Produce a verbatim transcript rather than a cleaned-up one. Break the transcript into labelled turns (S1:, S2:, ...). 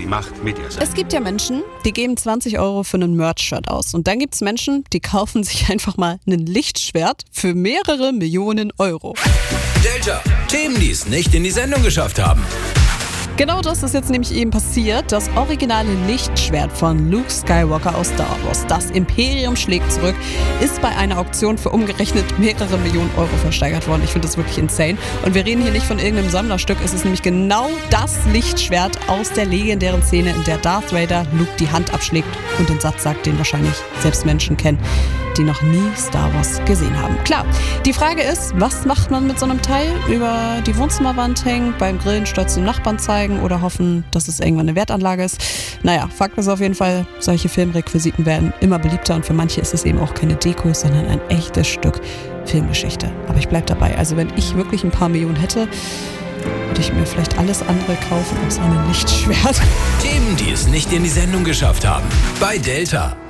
S1: Macht Mediaset.
S2: Es gibt ja Menschen, die geben zwanzig Euro für einen Merch-Shirt aus. Und dann gibt es Menschen, die kaufen sich einfach mal ein Lichtschwert für mehrere Millionen Euro.
S3: Delta, Themen, die es nicht in die Sendung geschafft haben.
S2: Genau das ist jetzt nämlich eben passiert. Das originale Lichtschwert von Luke Skywalker aus Star Wars, das Imperium schlägt zurück, ist bei einer Auktion für umgerechnet mehrere Millionen Euro versteigert worden. Ich finde das wirklich insane. Und wir reden hier nicht von irgendeinem Sammlerstück. Es ist nämlich genau das Lichtschwert aus der legendären Szene, in der Darth Vader Luke die Hand abschlägt und den Satz sagt, den wahrscheinlich selbst Menschen kennen, die noch nie Star Wars gesehen haben. Klar, die Frage ist, was macht man mit so einem Teil? Über die Wohnzimmerwand hängen, beim Grillen stolz den Nachbarn zeigen oder hoffen, dass es irgendwann eine Wertanlage ist. Naja, Fakt ist auf jeden Fall, solche Filmrequisiten werden immer beliebter und für manche ist es eben auch keine Deko, sondern ein echtes Stück Filmgeschichte. Aber ich bleib dabei. Also wenn ich wirklich ein paar Millionen hätte, würde ich mir vielleicht alles andere kaufen als ein Lichtschwert.
S3: Themen, die es nicht in die Sendung geschafft haben. Bei Delta.